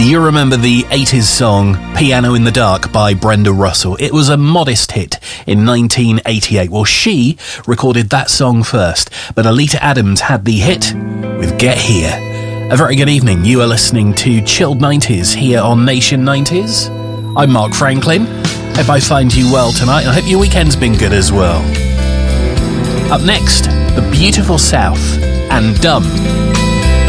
Do you remember the 80s song Piano in the Dark by Brenda Russell? It was a modest hit in 1988. Well, she recorded that song first, but Alita Adams had the hit with Get Here. A very good evening. You are listening to Chilled 90s here on Nation 90s. I'm Mark Franklin. Hope I find you well tonight, and I hope your weekend's been good as well. Up next, The Beautiful South and Dumb.